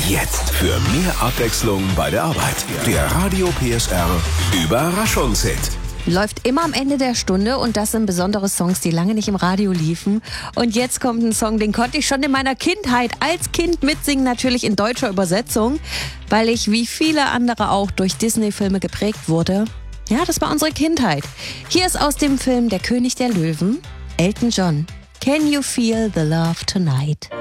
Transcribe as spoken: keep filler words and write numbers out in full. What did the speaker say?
Jetzt für mehr Abwechslung bei der Arbeit. Der Radio P S R Überraschungshit. Läuft immer am Ende der Stunde und das sind besondere Songs, die lange nicht im Radio liefen. Und jetzt kommt ein Song, den konnte ich schon in meiner Kindheit als Kind mitsingen, natürlich in deutscher Übersetzung, weil ich wie viele andere auch durch Disney-Filme geprägt wurde. Ja, das war unsere Kindheit. Hier ist aus dem Film Der König der Löwen, Elton John. Can you feel the love tonight?